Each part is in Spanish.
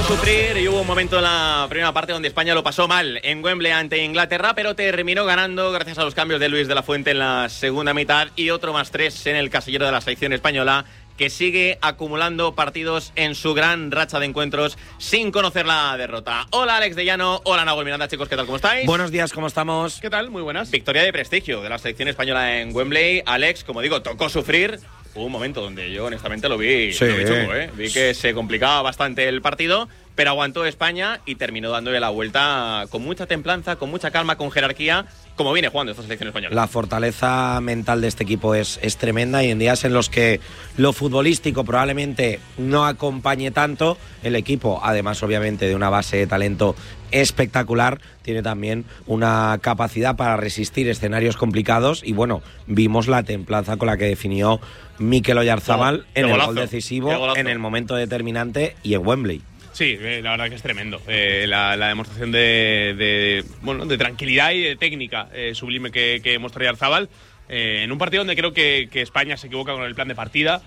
sufrir y hubo un momento en la primera parte donde España lo pasó mal en Wembley ante Inglaterra, pero terminó ganando gracias a los cambios de Luis de la Fuente en la segunda mitad y otro +3 en el casillero de la selección española, que sigue acumulando partidos en su gran racha de encuentros sin conocer la derrota. Hola Alex de Llano, hola Nahuel Miranda, chicos, ¿qué tal? ¿Cómo estáis? Buenos días, ¿cómo estamos? ¿Qué tal? Muy buenas. Victoria de prestigio de la selección española en Wembley. Alex, como digo, tocó sufrir. Hubo un momento donde yo honestamente lo vi chungo, ¿eh? Vi que se complicaba bastante el partido, pero aguantó España y terminó dándole la vuelta con mucha templanza, con mucha calma, con jerarquía, como viene jugando esta selección española. La fortaleza mental de este equipo es tremenda, y en días en los que lo futbolístico probablemente no acompañe tanto, el equipo, además obviamente de una base de talento espectacular, tiene también una capacidad para resistir escenarios complicados. Y bueno, vimos la templanza con la que definió Mikel Oyarzabal en el gol decisivo, en el momento determinante y en Wembley. Sí, la verdad que es tremendo. La demostración de tranquilidad y de técnica sublime que mostró Oyarzabal en un partido donde creo que España se equivoca con el plan de partida.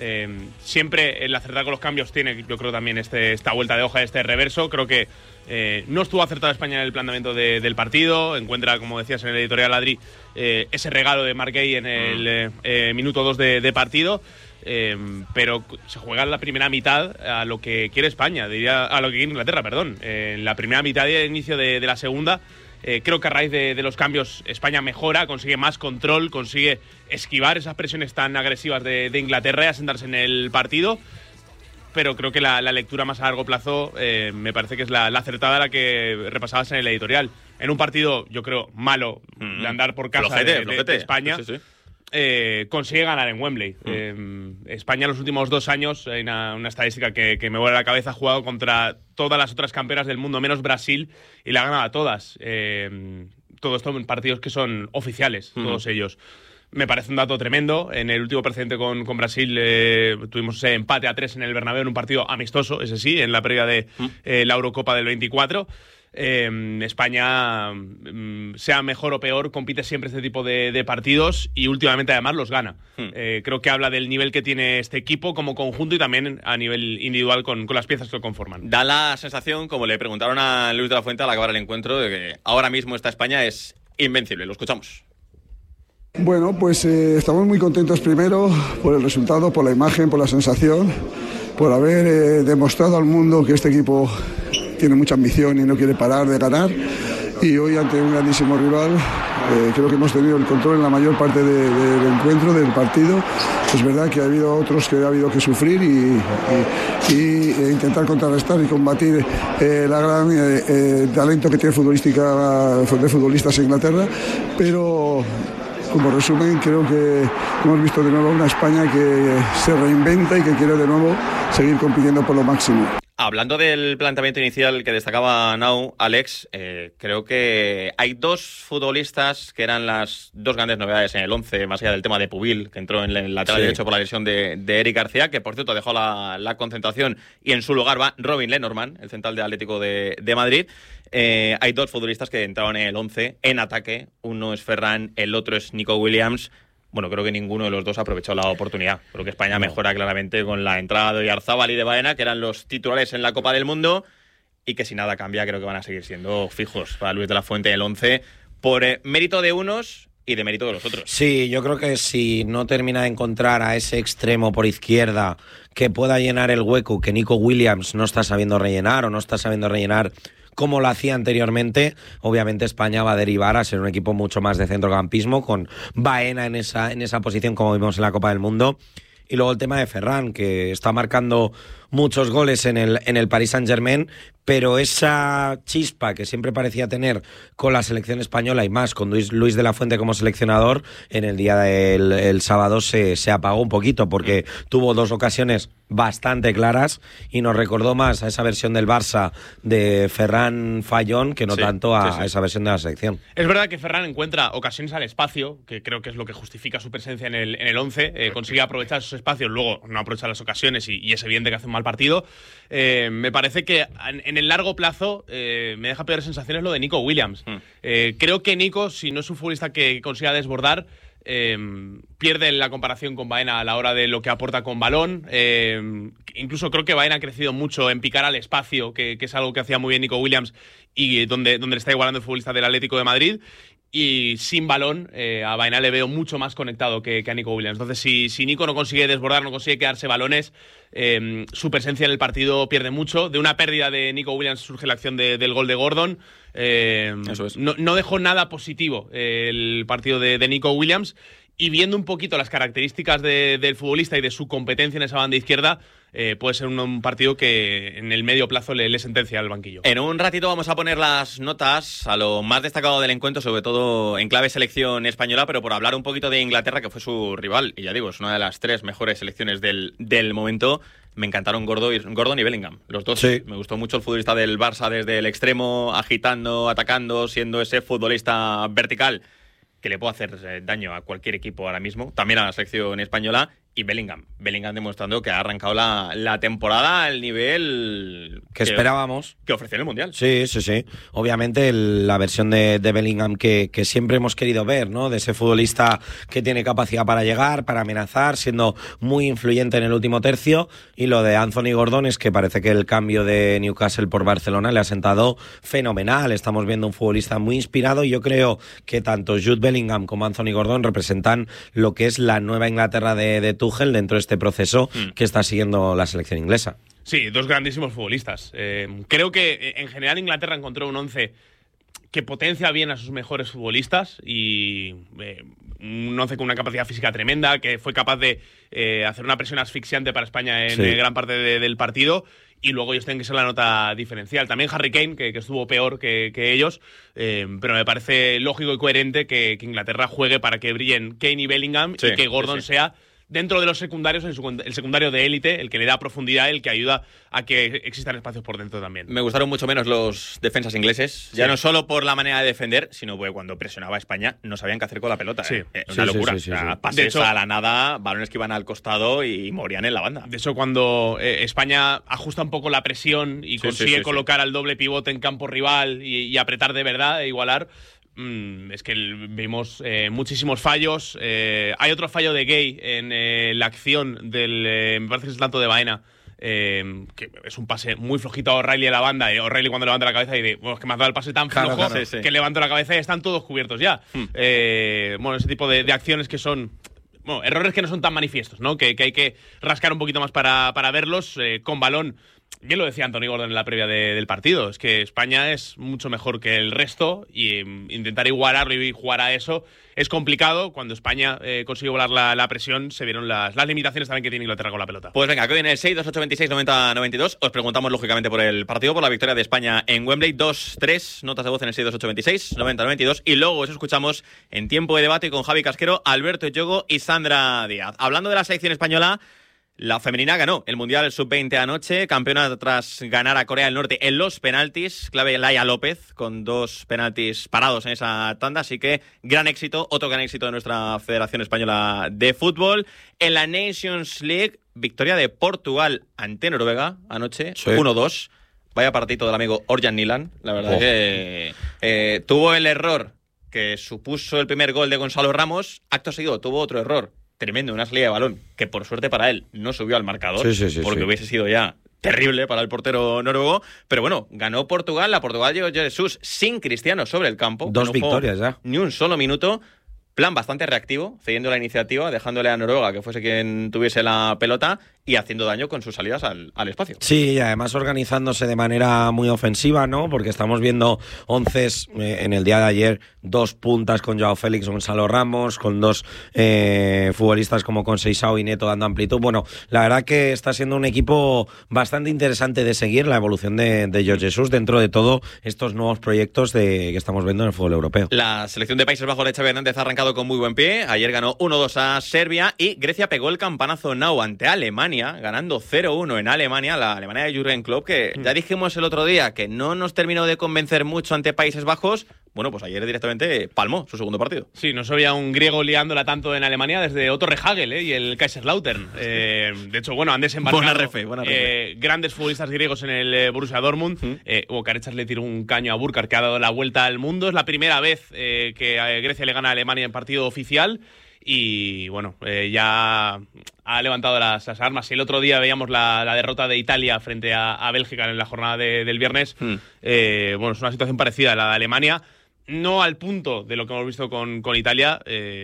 Siempre el acertar con los cambios tiene, yo creo, también esta vuelta de hoja, este reverso. Creo que no estuvo acertada España en el planteamiento del partido. Encuentra, como decías en el editorial, Adri, ese regalo de Marc Guehi en el minuto 2 de partido. Pero se juega en la primera mitad a lo que quiere España, a lo que quiere Inglaterra, perdón. En la primera mitad y el inicio de la segunda, creo que a raíz de los cambios España mejora, consigue más control, consigue esquivar esas presiones tan agresivas de Inglaterra y asentarse en el partido. Pero creo que la lectura más a largo plazo me parece que es la acertada, la que repasabas en el editorial. En un partido, yo creo, malo de andar por casa de España. Sí. Consigue ganar en Wembley. España en los últimos 2 años, hay una estadística que me vuela la cabeza, ha jugado contra todas las otras campeonas del mundo, menos Brasil, y la ha ganado a todas. Todo esto en partidos que son oficiales, todos ellos. Me parece un dato tremendo. En el último precedente con Brasil tuvimos ese empate a 3 en el Bernabéu en un partido amistoso, ese sí, en la previa de la Eurocopa del 24. España, sea mejor o peor, compite siempre este tipo de partidos y últimamente además los gana. Creo que habla del nivel que tiene este equipo como conjunto y también a nivel individual con las piezas que lo conforman. Da la sensación, como le preguntaron a Luis de la Fuente al acabar el encuentro, de que ahora mismo esta España es invencible. Lo escuchamos. Bueno, pues estamos muy contentos primero por el resultado, por la imagen, por la sensación, por haber demostrado al mundo que este equipo tiene mucha ambición y no quiere parar de ganar. Y hoy, ante un grandísimo rival, creo que hemos tenido el control en la mayor parte del encuentro, del partido. Es verdad que ha habido otros que ha habido que sufrir y intentar contrarrestar y combatir la gran talento que tiene futbolistas en Inglaterra, pero como resumen, creo que hemos visto de nuevo una España que se reinventa y que quiere de nuevo seguir compitiendo por lo máximo. Hablando del planteamiento inicial que destacaba Nau, Alex, creo que hay 2 futbolistas que eran las 2 grandes novedades en el 11, más allá del tema de Pubil, que entró en el lateral derecho por la lesión de Eric García, que por cierto dejó la concentración, y en su lugar va Robin Lenormand, el central de Atlético de Madrid. Hay 2 futbolistas que entraron en el 11 en ataque. Uno es Ferran, el otro es Nico Williams. Bueno, creo que ninguno de los dos aprovechó la oportunidad. Creo que España mejora claramente con la entrada de Oyarzabal y de Baena, que eran los titulares en la Copa del Mundo, y que si nada cambia creo que van a seguir siendo fijos para Luis de la Fuente en el 11 por mérito de unos y de mérito de los otros. Sí, yo creo que si no termina de encontrar a ese extremo por izquierda que pueda llenar el hueco que Nico Williams no está sabiendo rellenar como lo hacía anteriormente, obviamente España va a derivar a ser un equipo mucho más de centrocampismo, con Baena en esa posición como vimos en la Copa del Mundo. Y luego el tema de Ferran, que está marcando muchos goles en el Paris Saint-Germain, pero esa chispa que siempre parecía tener con la selección española y más con Luis de la Fuente como seleccionador, en el día del sábado se apagó un poquito, porque tuvo 2 ocasiones bastante claras y nos recordó más a esa versión del Barça de Ferran Fallón que no tanto a esa versión de la selección. Es verdad que Ferran encuentra ocasiones al espacio, que creo que es lo que justifica su presencia en el 11, consigue aprovechar esos espacios, luego no aprovecha las ocasiones y es evidente que hace un mal partido. Me parece que en el largo plazo me deja peores sensaciones lo de Nico Williams. Creo que Nico, si no es un futbolista que consiga desbordar, pierde la comparación con Baena a la hora de lo que aporta con balón. Incluso creo que Baena ha crecido mucho en picar al espacio, que es algo que hacía muy bien Nico Williams y donde le está igualando el futbolista del Atlético de Madrid. Y sin balón, a Baena le veo mucho más conectado que a Nico Williams. Entonces, si Nico no consigue desbordar, no consigue quedarse balones, su presencia en el partido pierde mucho. De una pérdida de Nico Williams surge la acción del gol de Gordon. Eso es. No dejó nada positivo el partido de Nico Williams. Y viendo un poquito las características del futbolista y de su competencia en esa banda izquierda, puede ser un partido que en el medio plazo le sentencia al banquillo. En un ratito vamos a poner las notas a lo más destacado del encuentro, sobre todo en clave selección española, pero por hablar un poquito de Inglaterra, que fue su rival, y ya digo, es una de las 3 mejores selecciones del momento. Me encantaron Gordon y Bellingham, los dos. Sí. Me gustó mucho el futbolista del Barça desde el extremo, agitando, atacando, siendo ese futbolista vertical que le puede hacer daño a cualquier equipo ahora mismo, también a la selección española. Y Bellingham demostrando que ha arrancado la temporada al nivel que esperábamos, que ofreció en el Mundial. Sí. Obviamente la versión de Bellingham que siempre hemos querido ver, ¿no? De ese futbolista que tiene capacidad para llegar, para amenazar, siendo muy influyente en el último tercio. Y lo de Anthony Gordon es que parece que el cambio de Newcastle por Barcelona le ha sentado fenomenal. Estamos viendo un futbolista muy inspirado y yo creo que tanto Jude Bellingham como Anthony Gordon representan lo que es la nueva Inglaterra de Tuchel dentro de este proceso que está siguiendo la selección inglesa. Sí, 2 grandísimos futbolistas. Creo que en general Inglaterra encontró un 11 que potencia bien a sus mejores futbolistas y un 11 con una capacidad física tremenda, que fue capaz de hacer una presión asfixiante para España en gran parte del partido. Y luego ellos tienen que ser la nota diferencial. También Harry Kane, que estuvo peor que ellos, pero me parece lógico y coherente que Inglaterra juegue para que brillen Kane y Bellingham y que Gordon sea, dentro de los secundarios, el secundario de élite, el que le da profundidad, el que ayuda a que existan espacios por dentro también. Me gustaron mucho menos los defensas ingleses, ya no solo por la manera de defender, sino porque cuando presionaba a España no sabían qué hacer con la pelota. Una locura. Pases de hecho, a la nada, balones que iban al costado y morían en la banda. De hecho, cuando España ajusta un poco la presión y consigue colocar al doble pivote en campo rival y apretar de verdad e igualar, es que vimos muchísimos fallos. Hay otro fallo de Gay en la acción del me parece que es el tanto de Baena, que es un pase muy flojito a O'Reilly a la banda, y O'Reilly cuando levanta la cabeza dice, bueno, es que me has dado el pase tan flojo que levanto la cabeza y están todos cubiertos ya. Bueno, ese tipo de acciones que son errores que no son tan manifiestos, ¿no? Que hay que rascar un poquito más para verlos con balón. Bien lo decía Anthony Gordon en la previa del partido, es que España es mucho mejor que el resto y intentar igualarlo y jugar a eso es complicado. Cuando España consigue volar la presión, se vieron las limitaciones también que tiene Inglaterra con la pelota. Pues venga, que hoy en el 628269092 os preguntamos lógicamente por el partido, por la victoria de España en Wembley. 2-3 notas de voz en el 628269092 y luego os escuchamos en tiempo de debate con Javi Casquero, Alberto Yogo y Sandra Díaz. Hablando de la selección española, la femenina ganó el Mundial Sub-20 anoche, campeona tras ganar a Corea del Norte en los penaltis, clave Laia López con 2 penaltis parados en esa tanda, así que gran éxito, otro gran éxito de nuestra Federación Española de Fútbol. En la Nations League, victoria de Portugal ante Noruega anoche, 1-2, vaya partito del amigo Orjan Nilan, la verdad que tuvo el error que supuso el primer gol de Gonzalo Ramos, acto seguido tuvo otro error tremendo, una salida de balón que por suerte para él no subió al marcador, porque hubiese sido ya terrible para el portero noruego, pero bueno, ganó Portugal, la Portugal llegó Jesús sin Cristiano sobre el campo. 2 victorias ya. Ni un solo minuto, plan bastante reactivo, cediendo la iniciativa, dejándole a Noruega que fuese quien tuviese la pelota y haciendo daño con sus salidas al espacio. Sí, y además organizándose de manera muy ofensiva, ¿no? Porque estamos viendo 11 en el día de ayer, 2 puntas con Joao Félix, Gonzalo Ramos, con 2 futbolistas como Conceição y Neto dando amplitud. Bueno, la verdad que está siendo un equipo bastante interesante de seguir la evolución de Jorge Jesús dentro de todos estos nuevos proyectos que estamos viendo en el fútbol europeo. La selección de Países Bajos de Xavi Hernández ha arrancado con muy buen pie. Ayer ganó 1-2 a Serbia y Grecia pegó el campanazo now ante Alemania, ganando 0-1 en Alemania, la Alemania de Jürgen Klopp, que ya dijimos el otro día que no nos terminó de convencer mucho ante Países Bajos. Bueno, pues ayer directamente palmó su segundo partido. Sí, no se había un griego liándola tanto en Alemania desde Otto Rehhagel y el Kaiserslautern. De hecho, bueno, han desembarcado buena refe. Grandes futbolistas griegos en el Borussia Dortmund. Carechas le tiró un caño a Burkhardt, que ha dado la vuelta al mundo. Es la primera vez que Grecia le gana a Alemania en partido oficial. y bueno, ya ha levantado las armas. El otro día veíamos la derrota de Italia frente a Bélgica en la jornada del viernes. Bueno, es una situación parecida a la de Alemania, no al punto de lo que hemos visto con Italia,